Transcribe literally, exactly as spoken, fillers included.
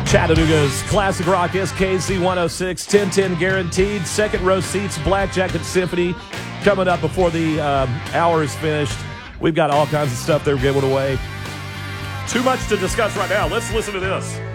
Chattanooga's Classic Rock S K Z one oh six, ten ten guaranteed. Second row seats, Black Jacket Symphony coming up before the um, hour is finished. We've got all kinds of stuff they're giving away. Too much to discuss right now. Let's listen to this.